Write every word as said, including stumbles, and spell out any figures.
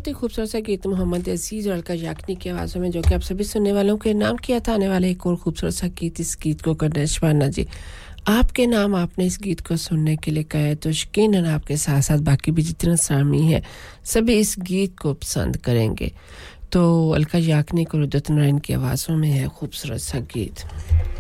बहुत ही खूबसूरत सा गीत मोहम्मद अजीज और अलका याग्निक की आवाज़ों में जो कि आप सभी सुनने वालों के नाम किया था आने वाले एक और खूबसूरत सा गीत इस गीत को करने शबाना जी आपके नाम आपने इस गीत को सुनने के लिए कहा है तो यकीनन आपके साथ साथ बाकी भी जितने सामी हैं सभी इस गीत को पसंद करेंगे तो अलका याग्निक और उदित नारायण की आवाज़ों में है खूबसूरत सा गीत